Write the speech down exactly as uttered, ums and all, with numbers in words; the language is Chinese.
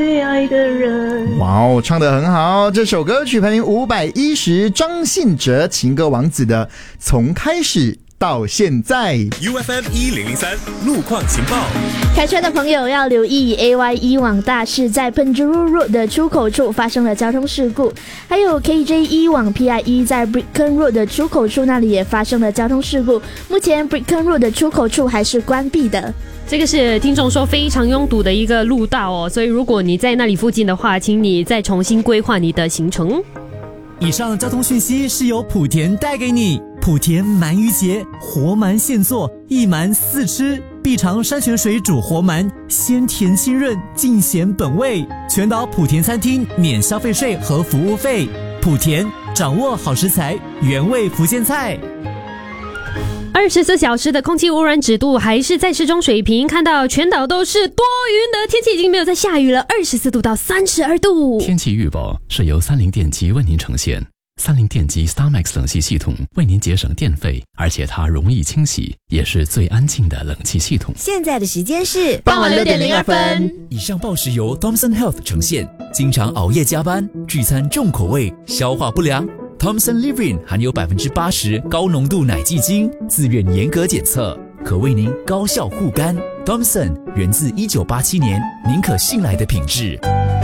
最爱的人。 哇哦，唱得很好！这首歌曲排名五百一十，张信哲情歌王子的《从开始到现在》。 U F M 一零零三路况情报。 开车的朋友要留意 A Y 一往大市在 Penjuru Road 的出口处发生了交通事故，还有 K J 一往 P I E 在 Brickton Road 的出口处那里也发生了交通事故，目前 Brickton Road 的出口处还是关闭的。 这个是听众说非常拥堵的一个路道哦，所以如果你在那里附近的话，请你再重新规划你的行程。 以上交通讯息是由莆田带给你。莆田鳗鱼节，活鳗现做，一鳗四吃，必尝山泉水煮活鳗，鲜甜清润，尽显本味。全岛莆田餐厅免消费税和服务费。莆田掌握好食材，原味福建菜。 二十四小时的空气污染指数还是在适中水平，看到全岛都是多云的天气，已经没有再下雨了，二十四度到三十二度。 天气预报是由三菱电机为您呈现。三菱电机 StarMax 冷气系统为您节省电费，而且它容易清洗，也是最安静的冷气系统。 现在的时间是傍晚六点零二分。 以上报时由 Thomson Health 呈现。经常熬夜加班、聚餐重口味、消化不良 ，Thomson Living 含有百分之八十高浓度奶基精，自愿严格检测，可为您高效护肝。Thomson 源自一九八七年，您可信赖的品质。